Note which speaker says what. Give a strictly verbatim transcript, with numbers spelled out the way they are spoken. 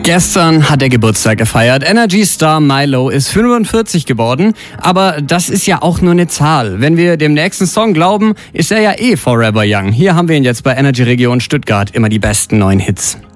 Speaker 1: Gestern hat er Geburtstag gefeiert. Energy Star Milo ist fünfundvierzig geworden. Aber das ist ja auch nur eine Zahl. Wenn wir dem nächsten Song glauben, ist er ja eh forever young. Hier haben wir ihn jetzt bei Energy Region Stuttgart. Immer die besten neuen Hits.